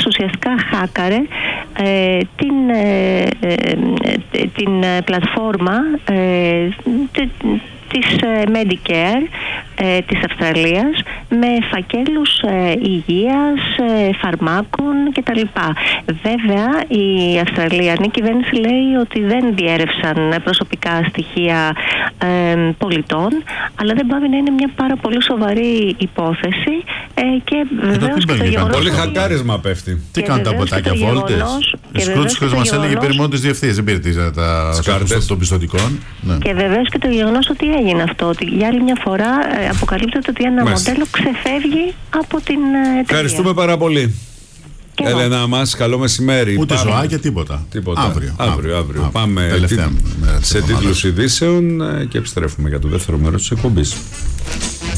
ουσιαστικά χάκαρε την πλατφόρμα της Medicare της Αυστραλίας με φακέλους υγείας, φαρμάκων κτλ. Βέβαια η Αυστραλιανή κυβέρνηση λέει ότι δεν διέρευσαν προσωπικά στοιχεία πολιτών, αλλά δεν πάβει να είναι μια πάρα πολύ σοβαρή υπόθεση και βεβαίως και το γεγονός... Πολύ χακάρισμα πέφτει. Τι κάνουν τα ποτάκια, βόλτες? Η Σκρούτσικος μας έλεγε περί μόνο τις διευθύνσεις, δεν πήρε τα κάρτες των πιστωτικών. Και βεβαίως και το γεγονός ότι έγινε αυτό, ότι για άλλη μια φορά αποκαλύπτεται ότι ένα μοντέλο ξεφεύγει από την εταιρεία. Ευχαριστούμε πάρα πολύ. Έλενα μας, καλό μεσημέρι. Ούτε ζωάκια, τίποτα. Αύριο. Πάμε σε τίτλους ειδήσεων και επιστρέφουμε για το δεύτερο μέρος της εκπομπής.